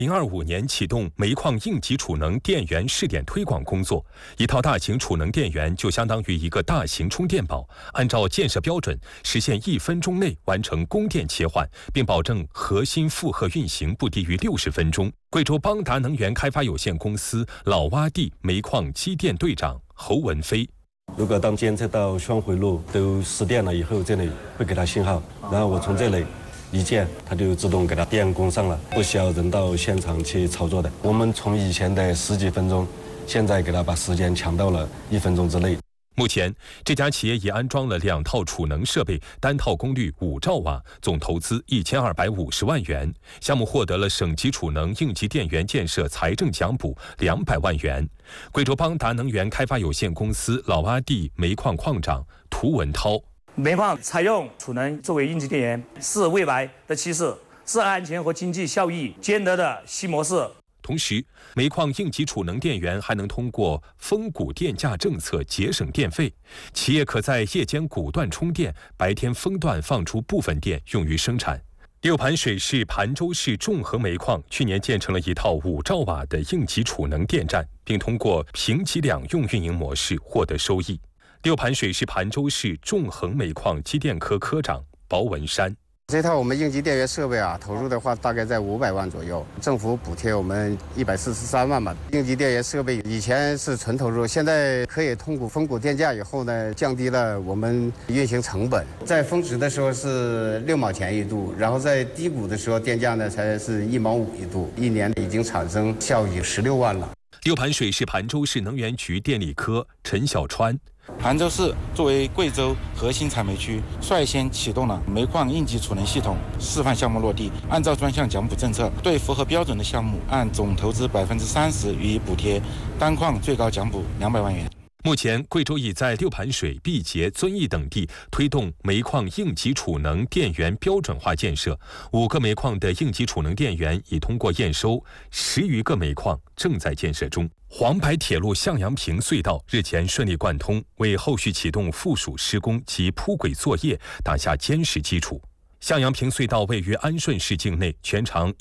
2025年启动煤矿应急储能电源试点推广工作，一套大型储能电源就相当于一个大型充电宝，按照建设标准，实现1分钟内完成供电切换，并保证核心负荷运行不低于60分钟。贵州邦达能源开发有限公司老洼地煤矿机电队长侯文飞。 如果当监测到双回路都失电了以后，这里会给它信号，然后我从这里一键，它就自动给它电供上了，不需要人到现场去操作的。我们从以前的10几分钟，现在给它把时间抢到了1分钟之内。 目前，这家企业已安装了2套储能设备，单套功率5兆瓦，总投资1250万元。项目获得了省级储能应急电源建设财政奖补200万元。贵州邦达能源开发有限公司老洼地煤矿矿长涂文涛。 煤矿采用储能作为应急电源是未来的趋势，是安全和经济效益兼得的新模式。 同时，煤矿应急储能电源还能通过峰谷电价政策节省电费，企业可在夜间谷段充电，白天峰段放出部分电用于生产。六盘水市盘州市众恒煤矿去年建成了一套5兆瓦的应急储能电站，并通过平级两用运营模式获得收益。六盘水市盘州市众恒煤矿机电科科长包文山。 这套我们应急电源设备投入的话大概在500万左右，政府补贴我们143万吧。应急电源设备以前是纯投入，现在可以通过峰谷电价以后呢，降低了我们运行成本。在峰值的时候是6毛钱一度，然后在低谷的时候电价呢才是1毛5一度，一年已经产生效益16万了。 六盘水是盘州市能源局电力科陈小川。 盘州市作为贵州核心产煤区，率先启动了煤矿应急储能系统示范项目落地，按照专项奖补政策，对符合标准的项目按总投资30%予以补贴，单矿最高奖补200万元。 目前，贵州已在六盘水、毕节、遵义等地推动煤矿应急储能电源标准化建设，5个煤矿的应急储能电源已通过验收，10余个煤矿正在建设中。黄白铁路向阳坪隧道日前顺利贯通，为后续启动附属施工及铺轨作业打下坚实基础。向阳坪隧道位于安顺市境内，全长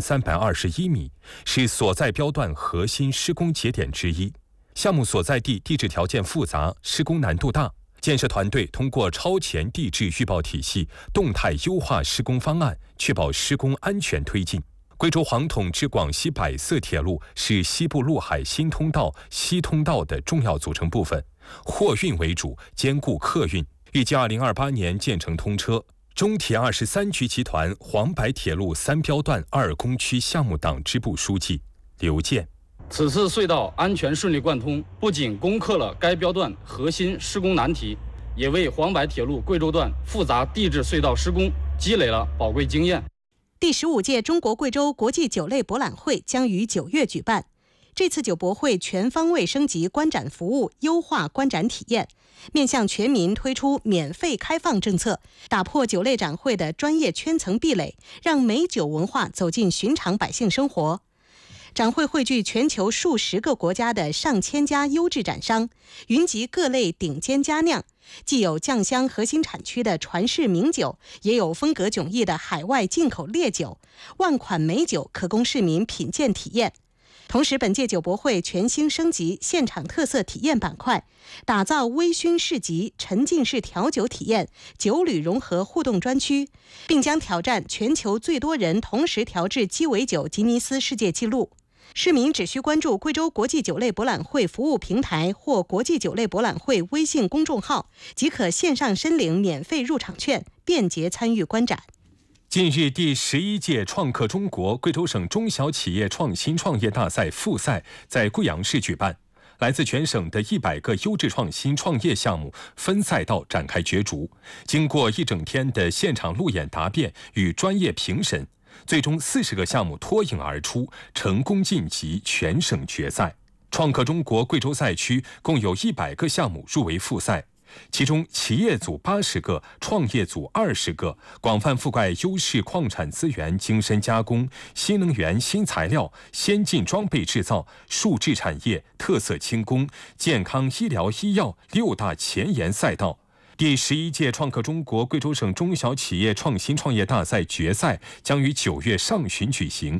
1321米，是所在标段核心施工节点之一。项目所在地地质条件复杂，施工难度大，建设团队通过超前地质预报体系，动态优化施工方案，确保施工安全推进。贵州黄统至广西百色铁路是西部陆海新通道西通道的重要组成部分，货运为主，兼顾客运，预计2028年建成通车。中铁23局集团黄白铁路3标段2工区项目党支部书记刘健。 此次隧道安全顺利贯通，不仅攻克了该标段核心施工难题，也为黄白铁路贵州段复杂地质隧道施工积累了宝贵经验。 第15届中国贵州国际酒类博览会将于9月举办。这次酒博会全方位升级观展服务，优化观展体验，面向全民推出免费开放政策，打破酒类展会的专业圈层壁垒，让美酒文化走进寻常百姓生活。展会汇聚全球数十个国家的上千家优质展商，云集各类顶尖佳酿，既有酱香核心产区的传世名酒，也有风格迥异的海外进口烈酒，万款美酒可供市民品鉴体验。同时，本届酒博会全新升级现场特色体验板块，打造微醺市集、沉浸式调酒体验、酒旅融合互动专区，并将挑战全球最多人同时调制鸡尾酒吉尼斯世界纪录。市民只需关注贵州国际酒类博览会服务平台或国际酒类博览会微信公众号，即可线上申领免费入场券，便捷参与观展。 近日，第11届创客中国贵州省中小企业创新创业大赛复赛在贵阳市举办，来自全省的100个优质创新创业项目分赛道展开角逐，经过1整天的现场路演答辩与专业评审，最终40个项目脱颖而出，成功晋级全省决赛。创客中国贵州赛区共有100个项目入围复赛，其中企业组80个，创业组20个，广泛覆盖优势矿产资源精深加工、新能源新材料、先进装备制造、数字产业、特色轻工、健康医疗医药6大前沿赛道。第11届创客中国贵州省中小企业创新创业大赛决赛将于9月上旬举行。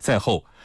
赛后，